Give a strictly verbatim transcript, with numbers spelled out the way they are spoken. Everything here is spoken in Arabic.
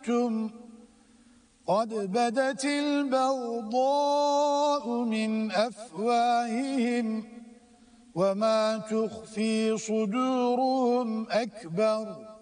أَنْتُمْ قَدْ بَدَتِ الْبَغْضَاءُ مِنْ أَفْوَاهِهِمْ وَمَا تُخْفِي صُدُورُهُمْ أَكْبَرُ